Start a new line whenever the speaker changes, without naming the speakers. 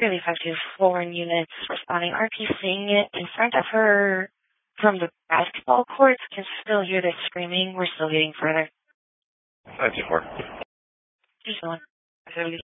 really effective foreign units responding. RP seeing it in front of her from the basketball courts, can still hear the screaming. We're still getting further.
5-4.
Just one.